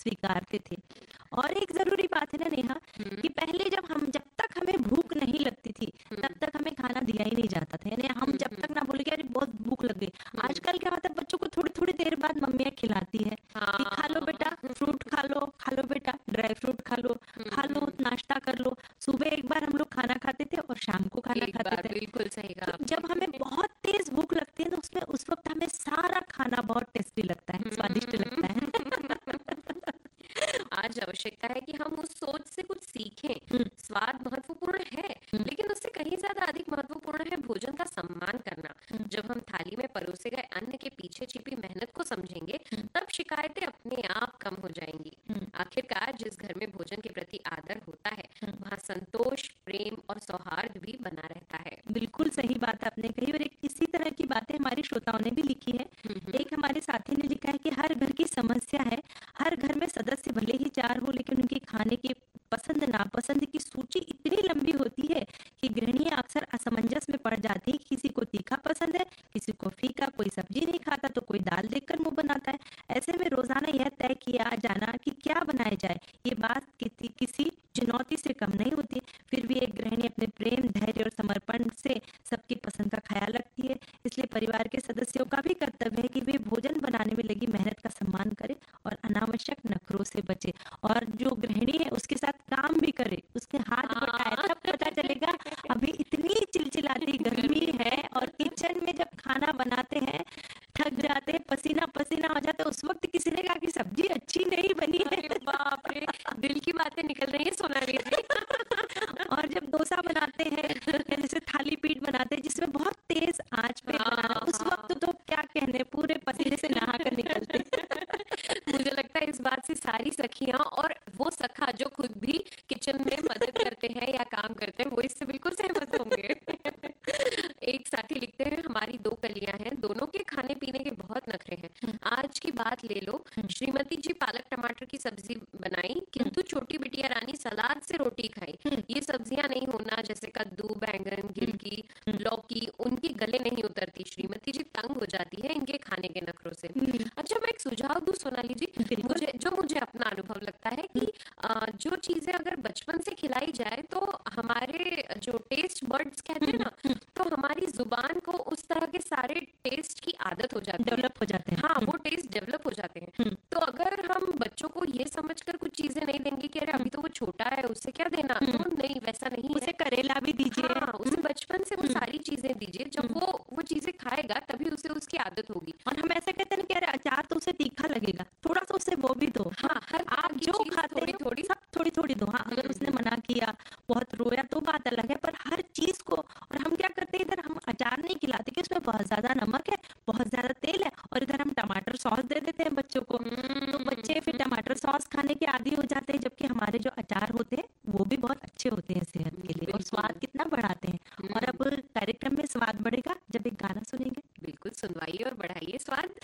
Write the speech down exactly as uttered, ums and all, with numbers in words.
स्वीकारते थे। और एक ज़रूरी बात है ना नेहा, हुँ, कि पहले जब हम जब तक हमें भूख नहीं लगती थी, हुँ, तब तक हमें खाना दिया ही नहीं जाता था। यानी हम हुँ, जब हुँ, तक ना बोले कि अरे बहुत भूख लग गई। हुँ। आजकल क्या होता है, बच्चों को थोड़ी-थोड़ी देर बाद मम्मियाँ खिलाती है, कि खा लो हाँ। बेटा फ्रूट खा लो, खा लो बेटा ड्राई फ्रूट खा लो, हुँ, खा लो, हुँ। नाश्ता कर लो। सुबह एक बार हम लोग खाना खाते थे और शाम को खाना एक खाते बार थे। बिल्कुल सही कहा तो आपने। जब हमें बहुत तेज़ भूख लगती है ना, उसमें उस वक़्त हमें सारा खाना बहुत टेस्टी लगता है, स्वादिष्ट लगता है। आज आवश्यकता है कि हम उस सोच से कुछ सीखें। हुँ, स्वाद महत्वपूर्ण है, हुँ, लेकिन उससे कहीं ज़्यादा अधिक महत्वपूर्ण है भोजन का सम्मान करना। हुँ, जब हम थाली में परोसे गए अन्न के पीछे छिपी मेहनत को समझेंगे, हुँ, तब शिकायतें अपने आप कम हो जाएँगी। हुँ, आखिरकार जिस घर में भोजन के प्रति आदर होता है, हुँ। वहाँ संतोष, प्रेम और सौहार्द भी बना रहता है। बिल्कुल सही बात आपने कही, और एक इसी तरह की बातें हमारे श्रोताओं ने भी लिखी है। हुँ, हुँ। एक हमारे साथी ने लिखा है कि हर घर की समस्या है, हर घर में सदस्य भले ही चार हो, लेकिन उनके खाने की पसंद नापसंद की सूची इतनी लंबी होती है कि गृहिणियां अक्सर असमंजस में पड़ जाती है। किसी को तीखा पसंद है, किसी को फीका, कोई सब्जी नहीं खाता तो कोई दाल देखकर मुंह बनाता है। ऐसे में रोजाना यह तय किया जाना कि क्या बनाया जाए, ये बात किसी किसी चुनौती से कम नहीं होती। फिर भी एक गृहिणी अपने प्रेम, धैर्य और समर्पण से सबकी पसंद का ख्याल रखती है। इसलिए परिवार के सदस्यों का भी कर्तव्य है कि वे भोजन बनाने में लगी मेहनत का सम्मान करें और अनावश्यक नखरों से बचे। और जो गृहिणी है उसके साथ काम भी करे, उसके हाथ बटाए, हाँ। तब पता चलेगा। अभी इतनी चिलचिलाती गर्मी गर्मी है। है और किचन में जब खाना बनाते हैं, थक जाते हैं, पसीना पसीना हो जाता है, उस वक्त किसी ने कहा कि सब्जी अच्छी नहीं बनी है। अरे बाप रे! दिल की बातें निकल रही हैं सोनाली जी। और जब डोसा बनाते हैं, या जैसे थाली पीठ बनाते हैं जिसमें बहुत तेज आंच पे बनाना, हाँ, उस वक्त हाँ। तो क्या कहने, पूरे पसीने से नहा कर निकलते हैं। मुझे लगता है इस बात से सारी सखियाँ और वो सखा जो खुद भी किचन में मदद करते हैं या काम करते हैं, वो इससे बिल्कुल सहमत होंगे। एक साथी लिखते हैं, हमारी दो कलियां हैं, दोनों के खाने पीने के बहुत नखरे हैं। हम्म, आज की बात ले लो, हम्म, श्रीमती जी पालक टमाटर की सब्जी बनाई, हम्म, किंतु छोटी बिटिया रानी सलाद से रोटी खाई। हम्म, ये सब्जियां नहीं होना, जैसे कद्दू, बैंगन, हम्म, गिलकी, हम्म, लौकी, उनके गले नहीं उतरती। श्रीमती जी तंग हो जाती है इनके खाने के नखरों से। हम्म, अच्छा, मैं एक सुझाव दूं सोनाली जी, बिल्कुल। मुझे जो मुझे अपना अनुभव लगता है हम्म, कि अ, जो चीजें अगर बचपन से खिलाई जाए तो हमारे जो टेस्ट बर्ड्स कहते हैं हम्म, ना, हम्म, तो हमारी जुबान को उस तरह के सारे टेस्ट की आदत हो जाती है। डेवलप हो जाते हैं। हाँ, हम्म, वो टेस्ट डेवलप हो जाते हैं। हम्म, तो अगर हम बच्चों को ये समझकर कुछ चीजें नहीं देंगे कि अरे हम्म, अभी तो वो छोटा है, उसे क्या देना, हम्म, तो नहीं, वैसा नहीं है। उसे करेला भी दीजिए। हाँ, हम्म, उसे बचपन से वो हम्म, सारी चीजें दीजिए। जब हम्म। वो वो चीजें खाएगा तभी उसे उसकी आदत होगी। और हम ऐसा कहते हैं ना कि अरे अचार तो उसे तीखा लगेगा, थोड़ा सा उसे वो भी दो। हाँ, हाँ, हर आप तरह की जो चीज खाते थोड़ी हैं थोड़ी। सब थोड़ी थोड़ी दो। हाँ, अगर हम्म, उसने हम्म। मना किया, बहुत रोया तो बात अलग है, पर हर चीज को। और हम क्या करते हैं, इधर हम अचार नहीं खिलाते कि उसमें बहुत ज्यादा नमक है, बहुत ज्यादा तेल है, और इधर हम टमाटर सॉस दे देते हैं बच्चों को। तो बच्चे फिर टमाटर हम्म, सॉस खाने के आदी हो जाते हैं, जबकि हमारे जो अचार होते हैं वो भी बहुत अच्छे होते हैं सेहत के लिए, और बिल्कुल। स्वाद कितना बढ़ाते हैं। और हम्म, अब कार्यक्रम में स्वाद बढ़ेगा जब एक गाना सुनेंगे। बिल्कुल, सुनवाइए और बढ़ाइए स्वाद।